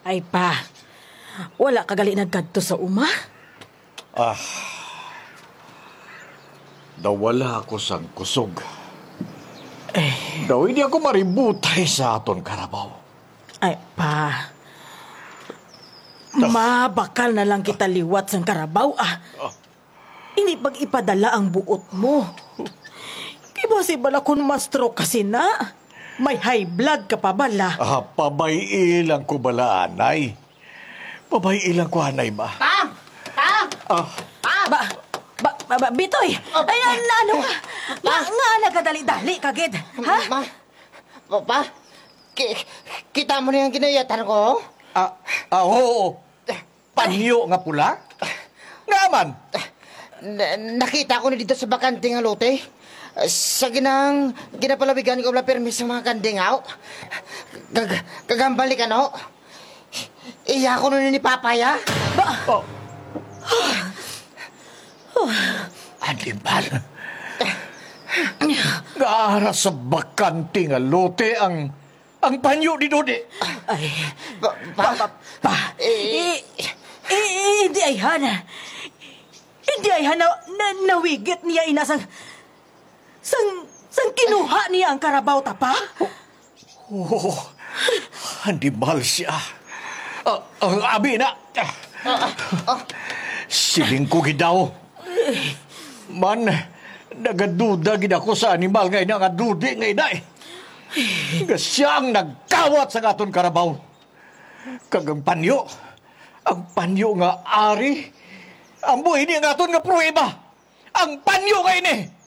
Ay pa, wala kagali nagkadto sa uma? Dawala ako sang kusog. Daw hindi ako maributay sa aton karabaw. Ay pa, mabakal na lang kita liwat sang karabaw Hindi pag ipadala ang buot mo. Possible kung ma-stroke kasi na. May high blood ka pa bala. Pabay lang ko bala, anay. Pabay lang ko, anay ba? Pa! Bitoy! Ay, ano ka? Nga nagadali-dali, kagid. Ha? Pa? Kita mo na yung ginayatan ko? Oo. Panyo nga pula? Nga man. Nakita ko na dito sa bakanting lote. Sa ginapalabigan ko wala permis sa mga kandingaw. Kagambalik ano? Iya ko nun ni Papaya. Anibal. Gaara sa bakanting lote ang panyo ni Dodi. Ay, hindi ay hana. Hindi ay hana nawigit niya inasang sang kinuha niya ang karabaw tapa? Anibal siya. Abi na. Siling ko gidaw. Man, nagaduda gid ako sa animal ngay na nga Dodi ngay na siyang nagkawat sa aton karabaw. Kagang panyo. Ang panyo nga ari. Ang buhay niya nga aton nga prueba. Ang panyo ngay ni.